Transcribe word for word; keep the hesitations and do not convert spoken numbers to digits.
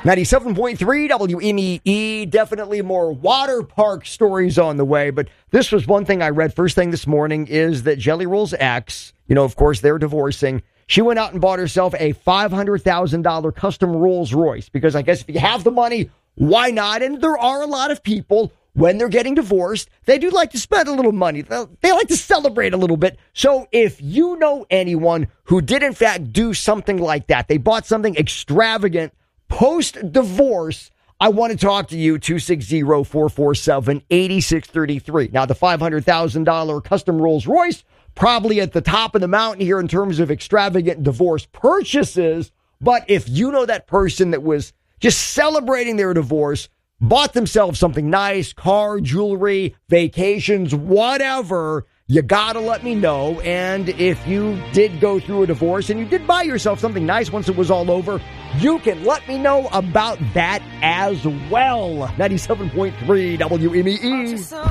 ninety-seven point three W M E E, definitely more water park stories on the way, but this was one thing I read first thing this morning is that Jelly Roll's ex, you know, of course, they're divorcing. She went out and bought herself a five hundred thousand dollars custom Rolls Royce because I guess if you have the money, why not? And there are a lot of people, when they're getting divorced, they do like to spend a little money. They like to celebrate a little bit. So if you know anyone who did, in fact, do something like that, they bought something extravagant post-divorce, I want to talk to you, two six zero, four four seven, eight six three three. Now, the five hundred thousand dollars custom Rolls Royce, probably at the top of the mountain here in terms of extravagant divorce purchases. But if you know that person that was just celebrating their divorce, bought themselves something nice, car, jewelry, vacations, whatever, you gotta let me know. And if you did go through a divorce and you did buy yourself something nice once it was all over, you can let me know about that as well. ninety-seven point three W M E E.